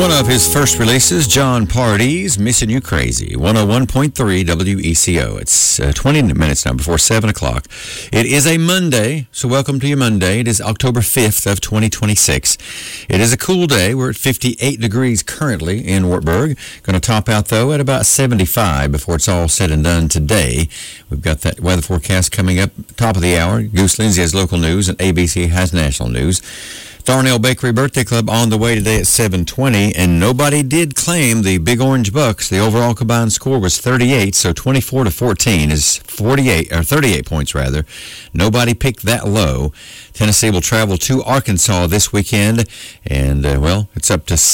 One of his first releases, John Party's Missing You Crazy, 101.3 WECO. It's 20 minutes now before 7 o'clock. It is a Monday, so welcome to your Monday. It is October 5th of 2026. It is a cool day. We're at 58 degrees currently in Wartburg. Going to top out, though, at about 75 before it's all said and done today. We've got that weather forecast coming up top of the hour. Goose Lindsay has local news, and ABC has national news. Darnell Bakery Birthday Club on the way today at 7:20, and nobody did claim the Big Orange Bucks. The overall combined score was 38, so 24-14 is 38 points rather. Nobody picked that low. Tennessee will travel to Arkansas this weekend, and it's up to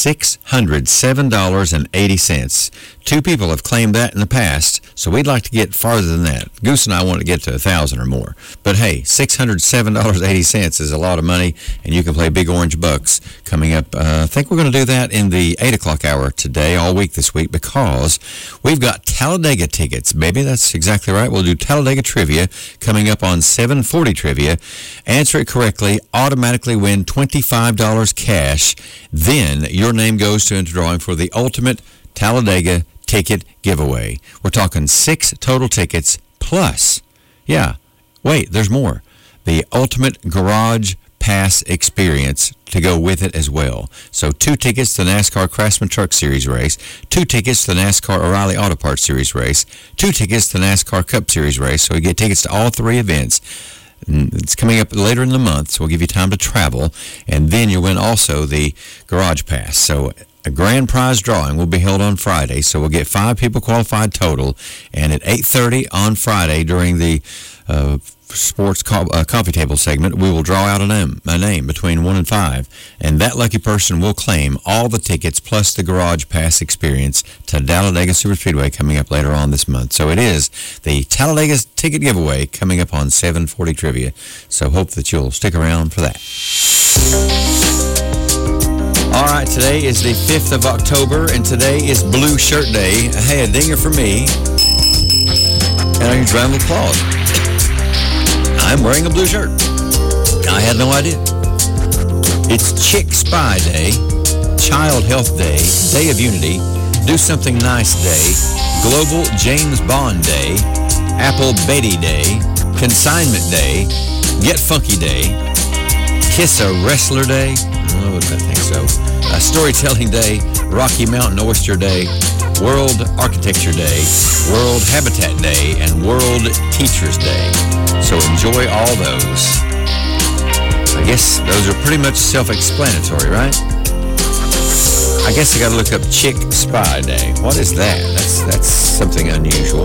$607.80. Two people have claimed that in the past, so we'd like to get farther than that. Goose and I want to get to 1,000 or more. But hey, $607.80 is a lot of money, and you can play Big Orange Bucks coming up. I think we're going to do that in the 8 o'clock hour today, all week this week, because we've got Talladega tickets. Baby, that's exactly right. We'll do Talladega trivia coming up on 7:40 trivia. Answer it correctly, automatically win $25 cash. Then your name goes to enter drawing for the ultimate Talladega ticket giveaway. We're talking 6 total tickets plus, there's more. The ultimate garage pass experience to go with it as well. So 2 tickets to the NASCAR Craftsman Truck Series race, 2 tickets to the NASCAR O'Reilly Auto Parts Series race, 2 tickets to the NASCAR Cup Series race. So you get tickets to all 3 events. It's coming up later in the month, so we'll give you time to travel, and then you'll win also the garage pass. So a grand prize drawing will be held on Friday, so we'll get 5 people qualified total, and at 8:30 on Friday during the sports coffee table segment, we will draw out a name between 1 and 5, and that lucky person will claim all the tickets plus the garage pass experience to Talladega Superspeedway coming up later on this month. So it is the Talladega ticket giveaway coming up on 7:40 trivia, so hope that you'll stick around for that. All right, today is the 5th of October, and today is Blue Shirt Day. Hey, a dinger for me. And a huge round of applause. I'm wearing a blue shirt. I had no idea. It's Chick Spy Day, Child Health Day, Day of Unity, Do Something Nice Day, Global James Bond Day, Apple Betty Day, Consignment Day, Get Funky Day, Kiss a Wrestler Day, I think so, Storytelling Day, Rocky Mountain Oyster Day, World Architecture Day, World Habitat Day, and World Teachers Day. So enjoy all those. I guess those are pretty much self-explanatory, right? I guess I got to look up Chick Spy Day. What is that? That's something unusual.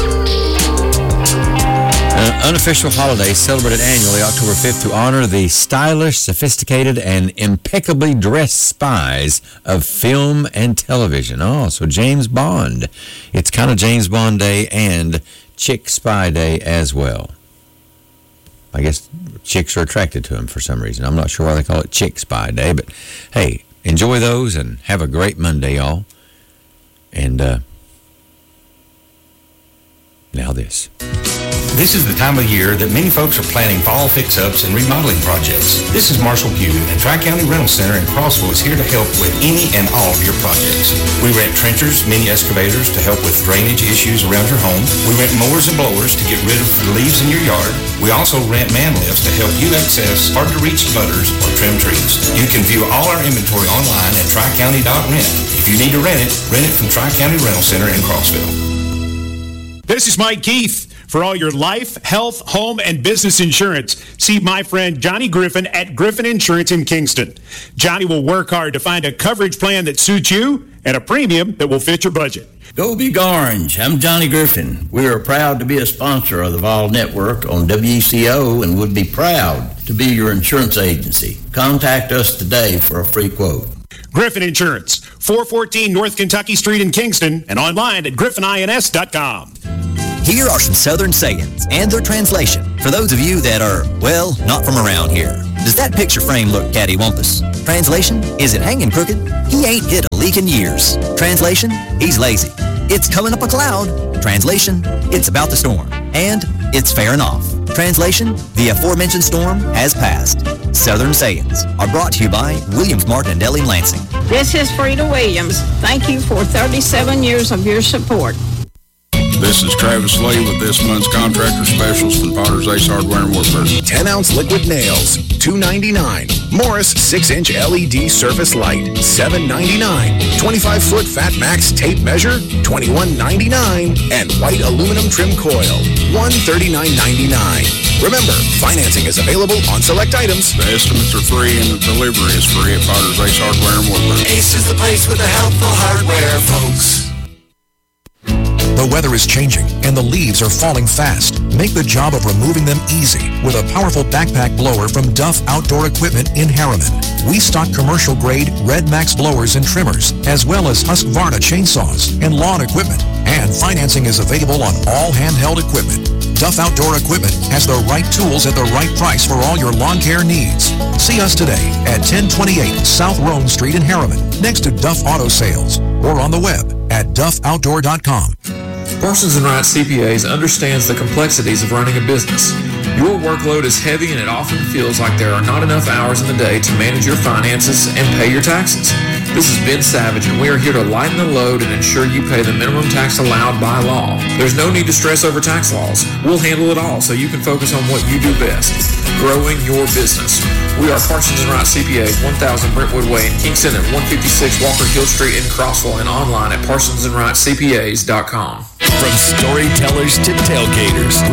An unofficial holiday celebrated annually October 5th to honor the stylish, sophisticated, and impeccably dressed spies of film and television. Oh, so James Bond. It's kind of James Bond Day and Chick Spy Day as well. I guess chicks are attracted to him for some reason. I'm not sure why they call it Chick Spy Day, but hey, enjoy those and have a great Monday, y'all. And now this. This is the time of year that many folks are planning fall fix-ups and remodeling projects. This is Marshall Pugh, and Tri-County Rental Center in Crossville is here to help with any and all of your projects. We rent trenchers, mini excavators to help with drainage issues around your home. We rent mowers and blowers to get rid of the leaves in your yard. We also rent man lifts to help you access hard-to-reach butters or trim trees. You can view all our inventory online at tricounty.rent. If you need to rent it from Tri-County Rental Center in Crossville. This is Mike Keith. For all your life, health, home, and business insurance, see my friend Johnny Griffin at Griffin Insurance in Kingston. Johnny will work hard to find a coverage plan that suits you and a premium that will fit your budget. Go Big Orange. I'm Johnny Griffin. We are proud to be a sponsor of the Vol Network on WECO and would be proud to be your insurance agency. Contact us today for a free quote. Griffin Insurance, 414 North Kentucky Street in Kingston, and online at griffinins.com. Here are some Southern sayings and their translation for those of you that are, well, not from around here. Does that picture frame look cattywampus? Translation, is it hanging crooked? He ain't hit a leak in years. Translation, he's lazy. It's coming up a cloud. Translation, it's about to storm. And it's fair enough. Translation, the aforementioned storm has passed. Southern Sayings are brought to you by Williams Martin and Deli Lansing. This is Frida Williams. Thank you for 37 years of your support. This is Travis Lee with this month's Contractor Specials from Potter's Ace Hardware in Woodford. 10-ounce liquid nails, $2.99. Morris 6-inch LED surface light, $7.99. 25-foot Fat Max tape measure, $21.99. And white aluminum trim coil, $139.99. Remember, financing is available on select items. The estimates are free and the delivery is free at Potter's Ace Hardware in Woodford. Ace is the place with the helpful hardware, folks. The weather is changing and the leaves are falling fast. Make the job of removing them easy with a powerful backpack blower from Duff Outdoor Equipment in Harriman. We stock commercial-grade Red Max blowers and trimmers, as well as Husqvarna chainsaws and lawn equipment. And financing is available on all handheld equipment. Duff Outdoor Equipment has the right tools at the right price for all your lawn care needs. See us today at 1028 South Rome Street in Harriman, next to Duff Auto Sales, or on the web at duffoutdoor.com. Parsons & Wright CPAs understands the complexities of running a business. Your workload is heavy and it often feels like there are not enough hours in the day to manage your finances and pay your taxes. This is Ben Savage and we are here to lighten the load and ensure you pay the minimum tax allowed by law. There's no need to stress over tax laws. We'll handle it all so you can focus on what you do best, growing your business. We are Parsons & Wright CPAs, 1000 Brentwood Way in Kingston and 156 Walker Hill Street in Crossville and online at parsonsandwrightcpas.com. From storytellers to tailgaters,